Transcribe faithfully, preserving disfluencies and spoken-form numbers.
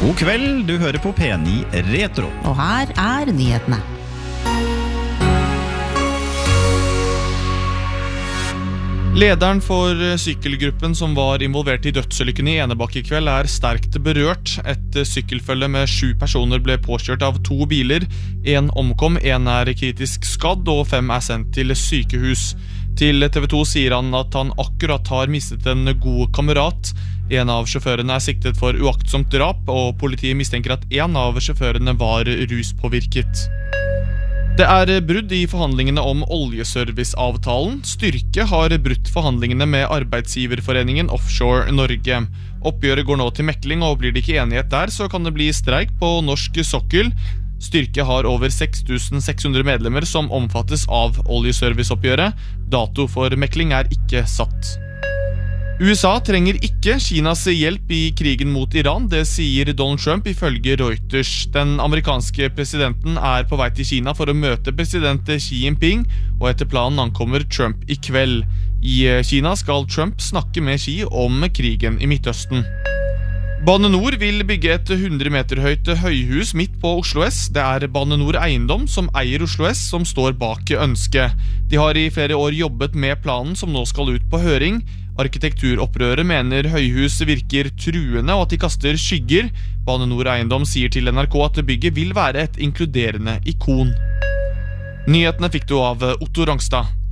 God kveld, du hører på P ni Retro. Og her er nyhetene. Lederen for sykkelgruppen som var involvert i dødsulykken i Enebakk i kveld er sterkt berørt. Et sykkelfølge med sju personer ble påkjørt av to biler. En omkom, en er kritisk skadd og fem er sendt til sykehus. Til T V to sier han at han akkurat har mistet en god kamerat. En av sjåførene er siktet for uaktsomt drap, og politiet mistenker at en av sjåførene var ruspåvirket. Det er brudd i forhandlingene om oljeserviceavtalen. Styrke har brutt forhandlingene med arbeidsgiverforeningen Offshore Norge. Oppgjøret går nå til mekling, og blir det ikke enighet der, så kan det bli streik på norsk sokkel. Styrke har over seks tusen seks hundre medlemmer som omfattes av oljeserviceoppgjøret. Dato for mekling er ikke satt. U S A trenger ikke Kinas hjelp i krigen mot Iran, det sier Donald Trump ifølge Reuters. Den amerikanske presidenten er på vei til Kina for å møte president Xi Jinping, og etter planen ankommer Trump i kveld. I Kina skal Trump snakke med Xi om krigen i Midtøsten. Bane Nor vil bygge et hundre meter høyt høyhus midt på Oslo S. Det er Bane Nor Eiendom som eier Oslo S som står bak ønsket. De har i flere år jobbet med planen som nå skal ut på høring. Arkitekturopprøret mener høyhus virker truende og at de kaster skygger. Bane Nor Eiendom sier til N R K at bygget vil være et inkluderende ikon. Nyhetene fikk du av Otto Rangstad.